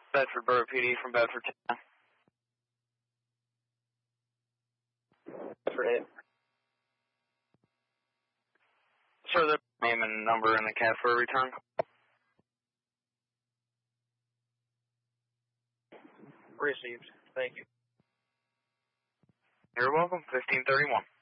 Bedford Borough PD from Bedford. Bedford 8. Sir, the name and number in the cab for a return. Received. Thank you. You're welcome. 1531.